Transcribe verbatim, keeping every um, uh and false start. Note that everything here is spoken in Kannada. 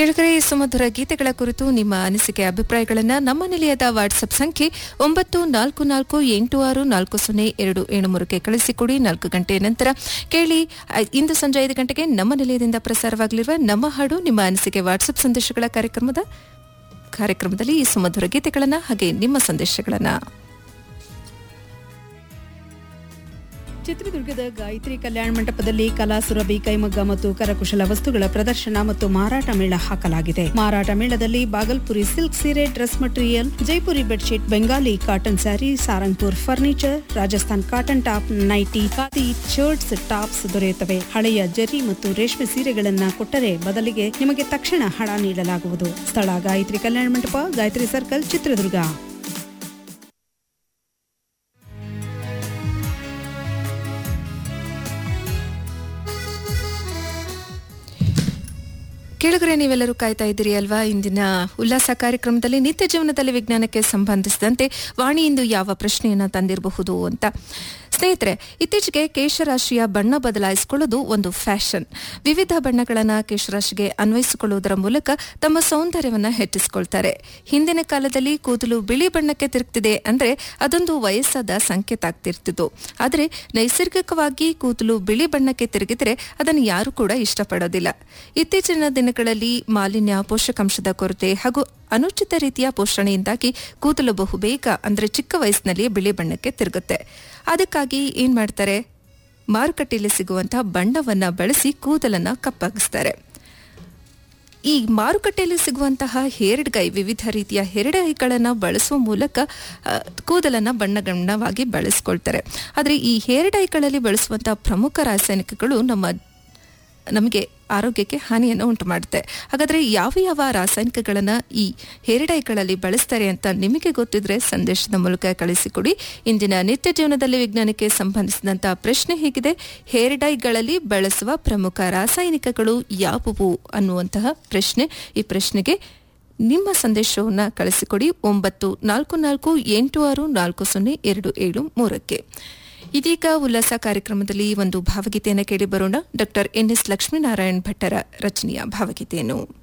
ಕೆಳಗಡೆ ಸುಮಧುರ ಗೀತೆಗಳ ಕುರಿತು ನಿಮ್ಮ ಅನಿಸಿಕೆ ಅಭಿಪ್ರಾಯಗಳನ್ನು ನಮ್ಮ ನಿಲಯದ ವಾಟ್ಸ್ಆಪ್ ಸಂಖ್ಯೆ ಒಂಬತ್ತು ನಾಲ್ಕು ನಾಲ್ಕು ಎಂಟು ಆರು ನಾಲ್ಕು ಸೊನ್ನೆ ಎರಡು ಏಳು ಮೂರಕ್ಕೆ ಕಳಿಸಿಕೊಡಿ. ನಾಲ್ಕು ಗಂಟೆ ನಂತರ ಕೇಳಿ. ಇಂದು ಸಂಜೆ ಐದು ಗಂಟೆಗೆ ನಮ್ಮ ನಿಲಯದಿಂದ ಪ್ರಸಾರವಾಗಲಿರುವ ನಮ್ಮ ಹಾಡು ನಿಮ್ಮ ಅನಿಸಿಕೆ ವಾಟ್ಸ್ಆಪ್ ಸಂದೇಶಗಳ ಕಾರ್ಯಕ್ರಮದ ಕಾರ್ಯಕ್ರಮದಲ್ಲಿ ಈ ಸುಮಧುರ ಗೀತೆಗಳನ್ನು ಹಾಗೆ ನಿಮ್ಮ ಸಂದೇಶಗಳನ್ನು. ಚಿತ್ರದುರ್ಗದ ಗಾಯತ್ರಿ ಕಲ್ಯಾಣ ಮಂಟಪದಲ್ಲಿ ಕಲಾಸುರಭಿ ಕೈಮಗ್ಗ ಮತ್ತು ಕರಕುಶಲ ವಸ್ತುಗಳ ಪ್ರದರ್ಶನ ಮತ್ತು ಮಾರಾಟ ಮೇಳ ಹಾಕಲಾಗಿದೆ. ಮಾರಾಟ ಮೇಳದಲ್ಲಿ ಬಾಗಲ್ಪುರಿ ಸಿಲ್ಕ್ ಸೀರೆ, dress material, Jaipuri bedsheet, Bengali cotton sari, Sarangpur furniture, Rajasthan cotton top, nighty, khadi, shirts, tops ದೊರೆಯುತ್ತವೆ. ಹಳೆಯ ಜರಿ ಮತ್ತು ರೇಷ್ಮೆ ಸೀರೆಗಳನ್ನ ಕೊಟ್ಟರೆ ಬದಲಿಗೆ ನಿಮಗೆ ತಕ್ಷಣ ಹಣ ನೀಡಲಾಗುವುದು. ಸ್ಥಳ ಗಾಯತ್ರಿ ಕಲ್ಯಾಣ ಮಂಟಪ, ಗಾಯತ್ರಿ ಸರ್ಕಲ್, ಚಿತ್ರದುರ್ಗ. ಕೆಳಗರೆ ನೀವೆಲ್ಲರೂ ಕಾಯ್ತಾ ಇದ್ದೀರಿ ಅಲ್ವಾ? ಇಂದಿನ ಉಲ್ಲಾಸ ಕಾರ್ಯಕ್ರಮದಲ್ಲಿ ನಿತ್ಯ ಜೀವನದಲ್ಲಿ ವಿಜ್ಞಾನಕ್ಕೆ ಸಂಬಂಧಿಸಿದಂತೆ ವಾಣಿ ಇಂದು ಯಾವ ಪ್ರಶ್ನೆಯನ್ನ ತಂದಿರಬಹುದು ಅಂತ. ಸ್ನೇಹಿತರೆ, ಇತ್ತೀಚೆಗೆ ಕೇಶರಾಶಿಯ ಬಣ್ಣ ಬದಲಾಯಿಸಿಕೊಳ್ಳೋದು ಒಂದು ಫ್ಯಾಷನ್. ವಿವಿಧ ಬಣ್ಣಗಳನ್ನು ಕೇಶರಾಶಿಗೆ ಅನ್ವಯಿಸಿಕೊಳ್ಳುವುದರ ಮೂಲಕ ತಮ್ಮ ಸೌಂದರ್ಯವನ್ನು ಹೆಚ್ಚಿಸಿಕೊಳ್ತಾರೆ. ಹಿಂದಿನ ಕಾಲದಲ್ಲಿ ಕೂದಲು ಬಿಳಿ ಬಣ್ಣಕ್ಕೆ ತಿರುಗ್ತಿದೆ ಅಂದ್ರೆ ಅದೊಂದು ವಯಸ್ಸಾದ ಸಂಕೇತ ಆಗ್ತಿರ್ತಿತ್ತು. ಆದರೆ ನೈಸರ್ಗಿಕವಾಗಿ ಕೂದಲು ಬಿಳಿ ಬಣ್ಣಕ್ಕೆ ತಿರುಗಿದ್ರೆ ಅದನ್ನು ಯಾರು ಕೂಡ ಇಷ್ಟಪಡೋದಿಲ್ಲ. ಇತ್ತೀಚಿನ ದಿನಗಳಲ್ಲಿ ಮಾಲಿನ್ಯ, ಪೋಷಕಾಂಶದ ಕೊರತೆ ಹಾಗೂ ಅನುಚಿತ ರೀತಿಯ ಪೋಷಣೆಯಿಂದಾಗಿ ಕೂದಲು ಬಹುಬೇಗ ಅಂದ್ರೆ ಚಿಕ್ಕ ವಯಸ್ಸಿನಲ್ಲಿಯೇ ಬಿಳಿ ಬಣ್ಣಕ್ಕೆ ತಿರುಗುತ್ತೆ. ಅದಕ್ಕಾಗಿ ಏನ್ ಮಾಡ್ತಾರೆ, ಮಾರುಕಟ್ಟೆಯಲ್ಲಿ ಸಿಗುವಂತಹ ಬಣ್ಣವನ್ನ ಬಳಸಿ ಕೂದಲನ್ನ ಕಪ್ಪಾಗಿಸ್ತಾರೆ. ಈ ಮಾರುಕಟ್ಟೆಯಲ್ಲಿ ಸಿಗುವಂತಹ ಹೇರ್ ಡೈ, ವಿವಿಧ ರೀತಿಯ ಹೇರ್ ಡೈಗಳನ್ನು ಬಳಸುವ ಮೂಲಕ ಕೂದಲನ್ನ ಬಣ್ಣಗಣ್ಣವಾಗಿ ಬಳಸ್ಕೊಳ್ತಾರೆ. ಆದರೆ ಈ ಹೇರ್ ಡೈಗಳಲ್ಲಿ ಬಳಸುವಂತಹ ಪ್ರಮುಖ ರಾಸಾಯನಿಕಗಳು ನಮ್ಮ ನಮಗೆ ಆರೋಗ್ಯಕ್ಕೆ ಹಾನಿಯನ್ನು ಉಂಟು ಮಾಡುತ್ತೆ. ಹಾಗಾದರೆ ಯಾವ ಯಾವ ರಾಸಾಯನಿಕಗಳನ್ನು ಈ ಹೇರ್ ಡೈಗಳಲ್ಲಿ ಬಳಸ್ತಾರೆ ಅಂತ ನಿಮಗೆ ಗೊತ್ತಿದ್ರೆ ಸಂದೇಶದ ಮೂಲಕ ಕಳಿಸಿಕೊಡಿ. ಇಂದಿನ ನಿತ್ಯ ಜೀವನದಲ್ಲಿ ವಿಜ್ಞಾನಕ್ಕೆ ಸಂಬಂಧಿಸಿದಂತಹ ಪ್ರಶ್ನೆ ಹೀಗಿದೆ: ಹೇರ್ ಡೈಗಳಲ್ಲಿ ಬಳಸುವ ಪ್ರಮುಖ ರಾಸಾಯನಿಕಗಳು ಯಾವುವು ಅನ್ನುವಂತಹ ಪ್ರಶ್ನೆ. ಈ ಪ್ರಶ್ನೆಗೆ ನಿಮ್ಮ ಸಂದೇಶವನ್ನು ಕಳಿಸಿಕೊಡಿ ಒಂಬತ್ತು ನಾಲ್ಕು ನಾಲ್ಕು ಎಂಟು ಆರು ನಾಲ್ಕು ಸೊನ್ನೆ ಎರಡು ಏಳು ಮೂರಕ್ಕೆ. ಇದೀಗ ಉಲ್ಲಾಸ ಕಾರ್ಯಕ್ರಮದಲ್ಲಿ ಒಂದು ಭಾವಗೀತೆಯನ್ನು ಕೇಳಿ ಬರೋಣ. ಡಾಕ್ಟರ್ ಎನ್ ಎಸ್ ಲಕ್ಷ್ಮೀನಾರಾಯಣ್ ಭಟ್ಟರ ರಚನೆಯ ಭಾವಗೀತೆಯನ್ನು.